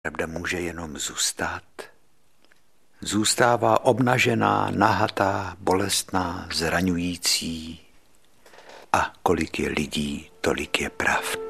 Pravda může jenom zůstat. Zůstává obnažená, nahatá, bolestná, zraňující. A kolik je lidí, tolik je pravd.